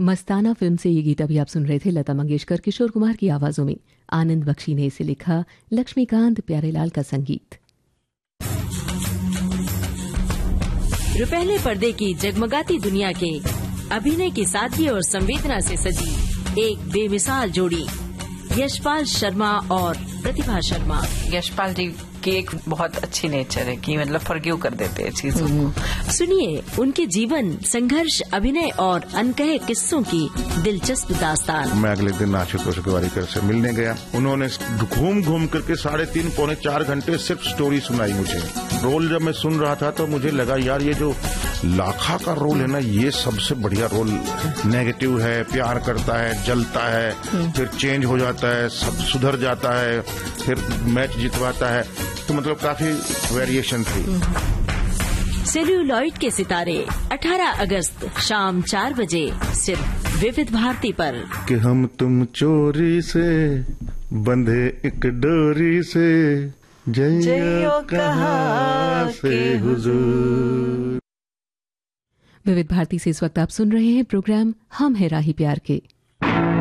मस्ताना film से ये गीत अभी आप सुन रहे थे लता मंगेशकर, किशोर कुमार की आवाजों में। आनंद बख्शी ने इसे लिखा, लक्ष्मीकांत प्यारेलाल का संगीत। रुपहले पर्दे की जगमगाती दुनिया के अभिनय की सादगी और संवेदना से सजी एक बेमिसाल जोड़ी, यशपाल शर्मा और प्रतिभा शर्मा। यशपाल जी की एक बहुत अच्छी नेचर है कि मतलब फॉरगिव कर देते हैं चीजों को। सुनिए उनके जीवन, संघर्ष, अभिनय और अनकहे किस्सों की दिलचस्प दास्तान। मैं अगले दिन आशुतोष गोवारिकर से मिलने गया। उन्होंने घूम घूम करके 3.5 पौने 4 घंटे सिर्फ स्टोरी सुनाई मुझे। रोल जब मैं सुन रहा था तो मुझे लगा यार ये जो लाखा का रोल है ना, ये सबसे बढ़िया रोल। नेगेटिव है, प्यार करता है, जलता है, फिर चेंज हो जाता है, सब सुधर जाता है, फिर मैच जितवाता है, तो मतलब काफी वेरिएशन थी। सेल्यूलॉइड के सितारे 18 अगस्त शाम 4 बजे सिर्फ विविध भारती पर। कि हम तुम चोरी से बंधे एक डोरी से, जइयो कहाँ से हुजूर। विविध भारती से इस वक्त आप सुन रहे हैं प्रोग्राम हम है राही प्यार के।